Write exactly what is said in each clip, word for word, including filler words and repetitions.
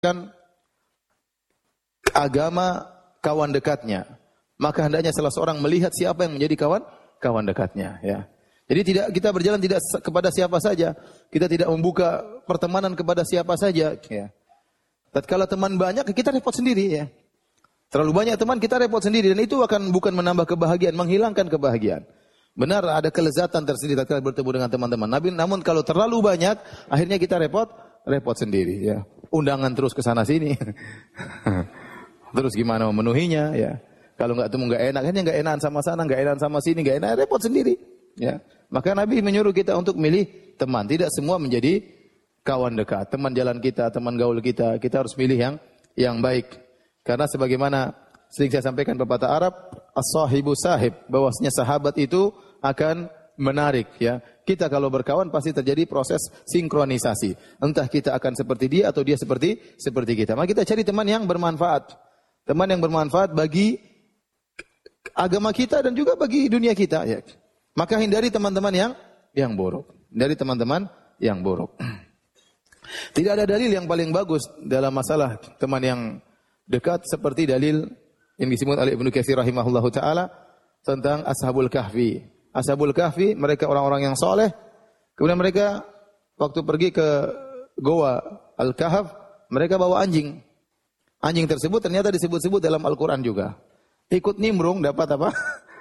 agama kawan dekatnya, maka hendaknya salah seorang melihat siapa yang menjadi kawan kawan dekatnya, ya. Jadi tidak kita berjalan tidak kepada siapa saja, kita tidak membuka pertemanan kepada siapa saja, ya. Tatkala teman banyak kita repot sendiri, ya. Terlalu banyak teman kita repot sendiri, dan itu akan bukan menambah kebahagiaan, menghilangkan kebahagiaan. Benar ada kelezatan tersendiri tatkala bertemu dengan teman-teman. Nabi, namun kalau terlalu banyak, akhirnya kita repot, repot sendiri, ya. Undangan terus ke sana sini. Terus gimana memenuhinya, ya. Kalau enggak temu enggak enak, kan enggak enakan sama sana, enggak enakan sama sini, enggak enak, repot sendiri, ya. Maka Nabi menyuruh kita untuk milih teman, tidak semua menjadi kawan dekat, teman jalan kita, teman gaul kita. Kita harus milih yang yang baik. Karena sebagaimana sering saya sampaikan pepatah Arab, as-sahibu sahib, bahwasanya sahabat itu akan menarik, ya. Kita kalau berkawan pasti terjadi proses sinkronisasi. Entah kita akan seperti dia atau dia seperti seperti kita. Maka kita cari teman yang bermanfaat. Teman yang bermanfaat bagi agama kita dan juga bagi dunia kita, ya. Maka hindari teman-teman yang yang buruk. Hindari teman-teman yang buruk. Tidak ada dalil yang paling bagus dalam masalah teman yang dekat seperti dalil yang disebut oleh Ibnu Katsir rahimahullahu taala tentang Ashabul Kahfi. Ashabul Kahfi mereka orang-orang yang soleh. Kemudian mereka waktu pergi ke Goa Al-Kahf, mereka bawa anjing. Anjing tersebut ternyata disebut-sebut dalam Al-Qur'an juga. Ikut nimbrung dapat apa?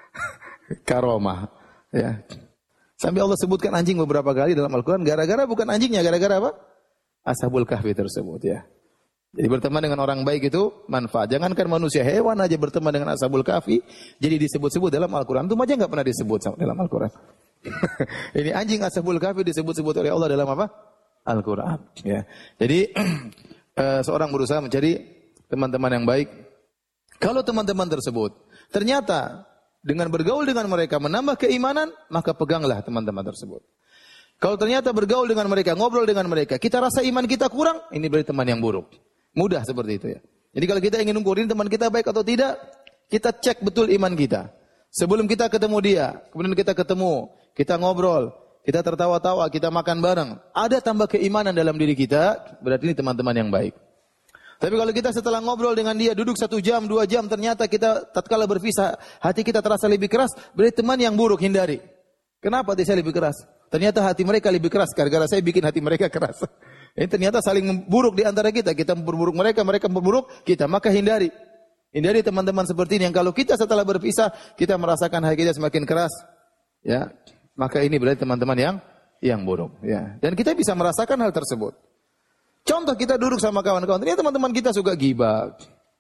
Karomah, ya. Sampai Allah sebutkan anjing beberapa kali dalam Al-Qur'an, gara-gara bukan anjingnya, gara-gara apa? Ashabul Kahfi tersebut, ya. Jadi berteman dengan orang baik itu manfaat. Jangankan manusia, hewan aja berteman dengan Ashabul Kahfi, jadi disebut-sebut dalam Al-Quran. Itu aja nggak pernah disebut dalam Al-Quran. Ini anjing Ashabul Kahfi disebut-sebut oleh Allah dalam apa? Al-Quran. Ya. Jadi seorang berusaha mencari teman-teman yang baik. Kalau teman-teman tersebut ternyata dengan bergaul dengan mereka menambah keimanan, maka peganglah teman-teman tersebut. Kalau ternyata bergaul dengan mereka, ngobrol dengan mereka, kita rasa iman kita kurang, ini berarti teman yang buruk. Mudah seperti itu, ya. Jadi kalau kita ingin ukur ini teman kita baik atau tidak, kita cek betul iman kita. Sebelum kita ketemu dia, kemudian kita ketemu, kita ngobrol, kita tertawa-tawa, kita makan bareng, ada tambah keimanan dalam diri kita, berarti ini teman-teman yang baik. Tapi kalau kita setelah ngobrol dengan dia, duduk satu jam, dua jam, ternyata kita tatkala berpisah, hati kita terasa lebih keras, berarti teman yang buruk, hindari. Kenapa hati saya lebih keras? Ternyata hati mereka lebih keras, gara-gara saya bikin hati mereka keras. Ini ternyata saling buruk di antara kita. Kita memperburuk mereka, mereka memperburuk kita. Maka hindari. Hindari teman-teman seperti ini. Yang kalau kita setelah berpisah, kita merasakan hati kita semakin keras. Ya, maka ini berarti teman-teman yang yang buruk. Ya. Dan kita bisa merasakan hal tersebut. Contoh kita duduk sama kawan-kawan. Ternyata teman-teman kita suka ghibah.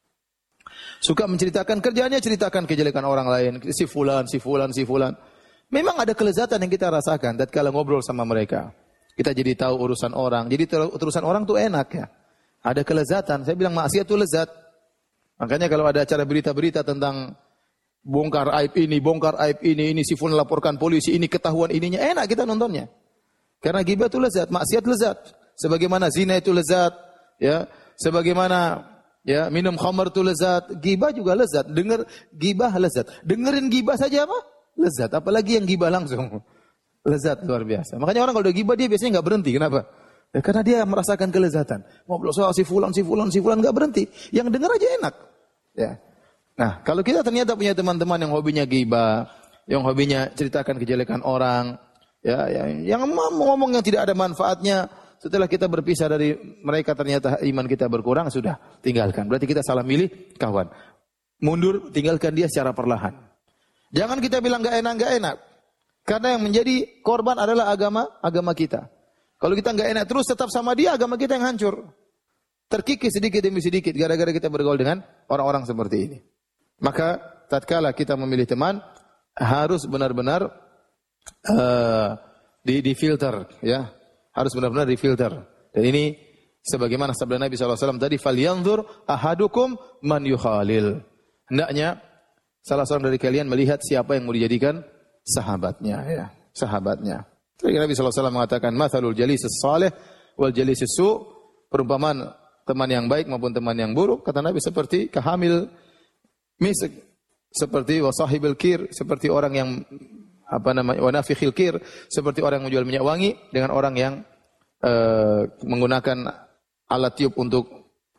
Suka menceritakan kerjaannya, ceritakan kejelekan orang lain. Si fulan, si fulan, si fulan. Memang ada kelezatan yang kita rasakan tatkala ngobrol sama mereka. Kita jadi tahu urusan orang. Jadi urusan orang tuh enak, ya. Ada kelezatan. Saya bilang maksiat itu lezat. Makanya kalau ada acara berita-berita tentang bongkar aib ini, bongkar aib ini, ini si fulan laporkan polisi, ini ketahuan ininya, enak kita nontonnya. Karena ghibah itu lezat, maksiat lezat. Sebagaimana zina itu lezat, ya. Sebagaimana ya minum khamar itu lezat, ghibah juga lezat. Dengar ghibah lezat. Dengerin ghibah saja apa? Lezat, apalagi yang ghibah langsung. Lezat luar biasa. Makanya orang kalau udah ghibah dia biasanya enggak berhenti. Kenapa? Ya, karena dia merasakan kelezatan. Ngobrol soal si fulan, si fulan, si fulan enggak berhenti. Yang dengar aja enak. Ya. Nah, kalau kita ternyata punya teman-teman yang hobinya ghibah, yang hobinya ceritakan kejelekan orang, ya, yang, yang ngomong yang tidak ada manfaatnya, setelah kita berpisah dari mereka ternyata iman kita berkurang, sudah tinggalkan. Berarti kita salah milih kawan. Mundur, tinggalkan dia secara perlahan. Jangan kita bilang enggak enak, enggak enak. Karena yang menjadi korban adalah agama agama kita. Kalau kita enggak enak terus tetap sama dia, agama kita yang hancur. Terkikis sedikit demi sedikit gara-gara kita bergaul dengan orang-orang seperti ini. Maka tatkala kita memilih teman harus benar-benar uh, di difilter, ya. Harus benar-benar difilter. Dan ini sebagaimana sabda Nabi sallallahu alaihi wasallam tadi, "Falyanzur ahadukum man yukhalil." Hendaknya salah seorang dari kalian melihat siapa yang mau dijadikan sahabatnya, ya, sahabatnya. Nabi sallallahu alaihi wasallam mengatakan, "Matsalul jalisis salih wal jalisis su", perumpamaan teman yang baik maupun teman yang buruk, kata Nabi seperti kahamil misik, seperti wasahibil kir, seperti orang yang apa namanya, wanafikhil kir, seperti orang yang menjual minyak wangi dengan orang yang uh, menggunakan alat tiup untuk